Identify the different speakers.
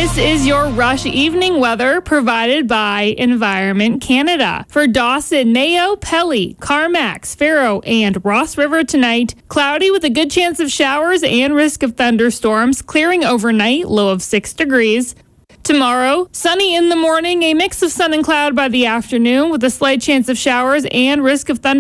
Speaker 1: This is your Rush evening weather provided by Environment Canada. For Dawson, Mayo, Pelly, Carmax, Faro, and Ross River tonight, cloudy with a good chance of showers and risk of thunderstorms, clearing overnight, low of 6 degrees. Tomorrow, sunny in the morning, a mix of sun and cloud by the afternoon with a slight chance of showers and risk of thunderstorms.